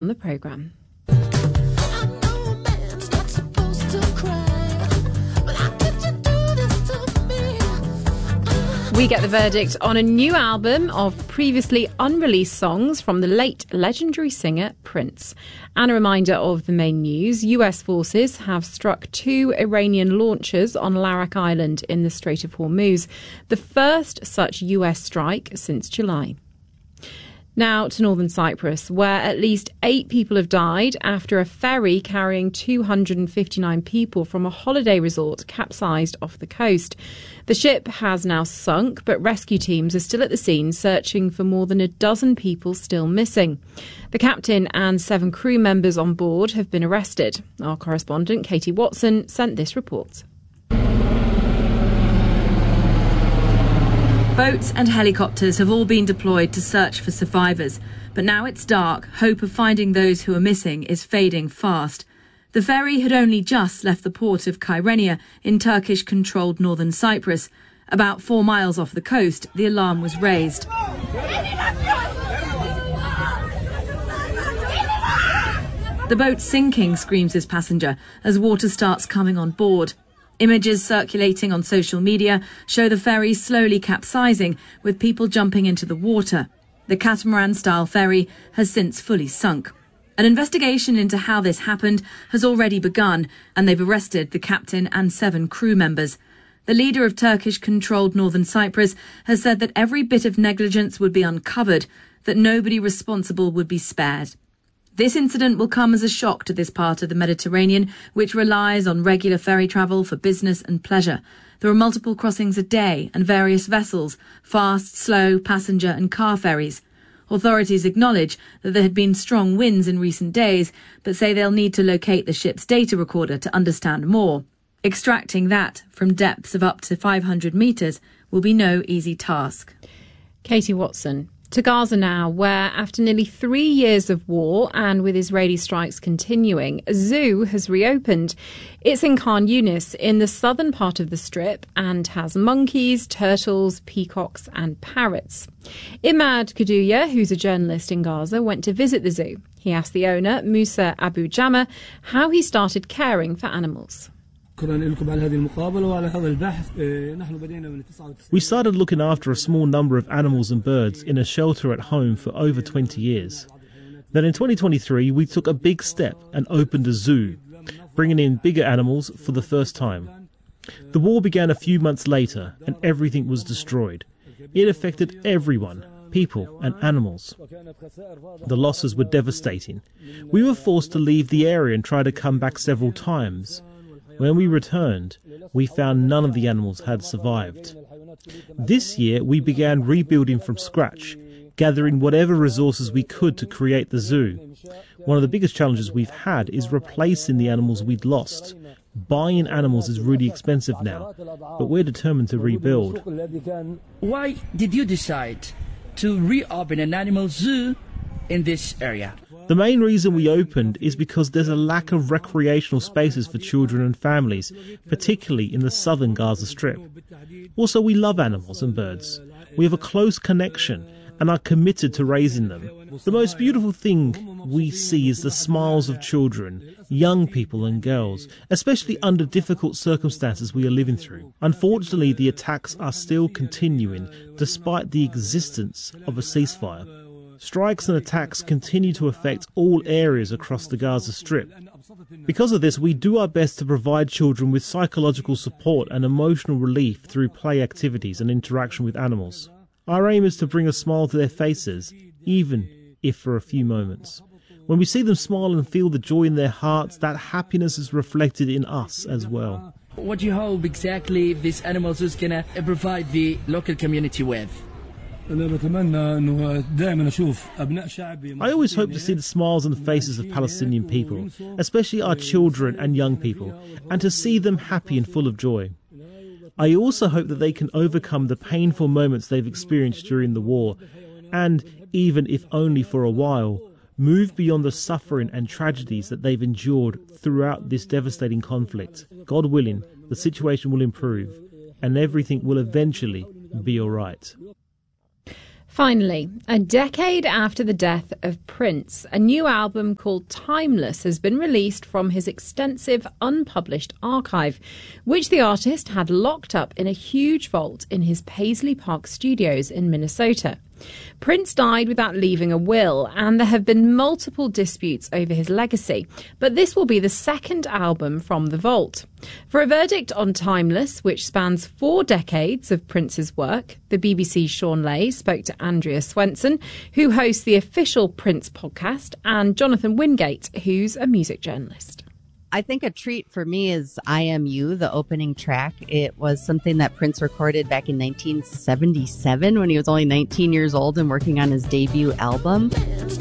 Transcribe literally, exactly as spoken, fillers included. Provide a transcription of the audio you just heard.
on the programme. We get the verdict on a new album of previously unreleased songs from the late legendary singer Prince. And a reminder of the main news. U S forces have struck two Iranian launchers on Larak Island in the Strait of Hormuz, the first such U S strike since July. Now to northern Cyprus, where at least eight people have died after a ferry carrying two hundred fifty-nine people from a holiday resort capsized off the coast. The ship has now sunk, but rescue teams are still at the scene searching for more than a dozen people still missing. The captain and seven crew members on board have been arrested. Our correspondent Katie Watson sent this report. Boats and helicopters have all been deployed to search for survivors, but now it's dark. Hope of finding those who are missing is fading fast. The ferry had only just left the port of Kyrenia in Turkish-controlled northern Cyprus. About four miles off the coast, the alarm was raised. The boat's sinking, screams his passenger, as water starts coming on board. Images circulating on social media show the ferry slowly capsizing, with people jumping into the water. The catamaran-style ferry has since fully sunk. An investigation into how this happened has already begun, and they've arrested the captain and seven crew members. The leader of Turkish-controlled northern Cyprus has said that every bit of negligence would be uncovered, that nobody responsible would be spared. This incident will come as a shock to this part of the Mediterranean, which relies on regular ferry travel for business and pleasure. There are multiple crossings a day and various vessels, fast, slow, passenger and car ferries. Authorities acknowledge that there had been strong winds in recent days, but say they'll need to locate the ship's data recorder to understand more. Extracting that from depths of up to five hundred metres will be no easy task. Katie Watson. To Gaza now, where after nearly three years of war and with Israeli strikes continuing, a zoo has reopened. It's in Khan Yunis in the southern part of the Strip and has monkeys, turtles, peacocks and parrots. Imad Kaduya, who's a journalist in Gaza, went to visit the zoo. He asked the owner, Musa Abu Jama, how he started caring for animals. We started looking after a small number of animals and birds in a shelter at home for over twenty years. Then in twenty twenty-three, we took a big step and opened a zoo, bringing in bigger animals for the first time. The war began a few months later and everything was destroyed. It affected everyone, people and animals. The losses were devastating. We were forced to leave the area and try to come back several times. When we returned, we found none of the animals had survived. This year, we began rebuilding from scratch, gathering whatever resources we could to create the zoo. One of the biggest challenges we've had is replacing the animals we'd lost. Buying animals is really expensive now, but we're determined to rebuild. Why did you decide to reopen an animal zoo in this area? The main reason we opened is because there's a lack of recreational spaces for children and families, particularly in the southern Gaza Strip. Also, we love animals and birds. We have a close connection and are committed to raising them. The most beautiful thing we see is the smiles of children, young people and girls, especially under difficult circumstances we are living through. Unfortunately, the attacks are still continuing despite the existence of a ceasefire. Strikes and attacks continue to affect all areas across the Gaza Strip. Because of this, we do our best to provide children with psychological support and emotional relief through play activities and interaction with animals. Our aim is to bring a smile to their faces, even if for a few moments. When we see them smile and feel the joy in their hearts, that happiness is reflected in us as well. What do you hope exactly this animal zoo is going to provide the local community with? I always hope to see the smiles on the faces of Palestinian people, especially our children and young people, and to see them happy and full of joy. I also hope that they can overcome the painful moments they've experienced during the war, and, even if only for a while, move beyond the suffering and tragedies that they've endured throughout this devastating conflict. God willing, the situation will improve, and everything will eventually be all right. Finally, a decade after the death of Prince, a new album called Timeless has been released from his extensive unpublished archive, which the artist had locked up in a huge vault in his Paisley Park studios in Minnesota. Prince died without leaving a will, and there have been multiple disputes over his legacy, but this will be the second album from the vault. For a verdict on Timeless, which spans four decades of Prince's work, the B B C's Sean Lay spoke to Andrea Swenson, who hosts the official Prince podcast, and Jonathan Wingate, who's a music journalist. I think a treat for me is I Am You, the opening track. It was something that Prince recorded back in nineteen seventy-seven when he was only nineteen years old and working on his debut album.